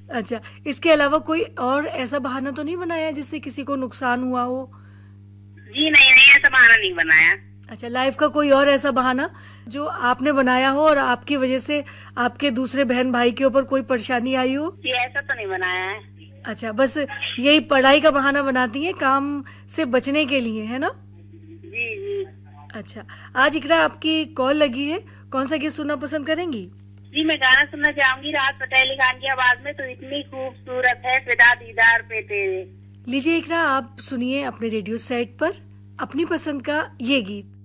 अच्छा, इसके अलावा कोई और ऐसा बहाना तो नहीं बनाया जिससे किसी को नुकसान हुआ हो? जी नहीं नहीं, ऐसा बहाना नहीं बनाया। अच्छा, लाइफ का कोई और ऐसा बहाना जो आपने बनाया हो और आपकी वजह से आपके दूसरे बहन भाई के ऊपर कोई परेशानी आई हो? जी ऐसा तो नहीं बनाया है। अच्छा, बस यही पढ़ाई का बहाना बनाती हैं काम से बचने के लिए, है ना? जी जी। अच्छा, आज इकरा आपकी कॉल लगी है, कौन सा गीत सुनना पसंद करेंगी? जी मैं गाना सुनना चाहूंगी राहत फतेह अली खान की आवाज में, तो इतनी खूबसूरत है फिदा दीदार पे तेरे। लीजिए इकरा, आप सुनिए अपने रेडियो सेट पर अपनी पसंद का ये गीत।